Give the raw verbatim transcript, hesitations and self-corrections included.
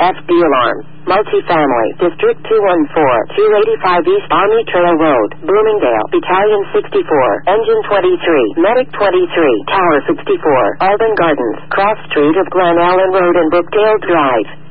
F D Alarm. Multifamily, District two one four, two eighty-five East Army Trail Road, Bloomingdale, Battalion sixty-four, Engine twenty-three, Medic twenty-three, Tower sixty-four, Alden Gardens, Cross Street of Glen Allen Road and Brookdale Drive.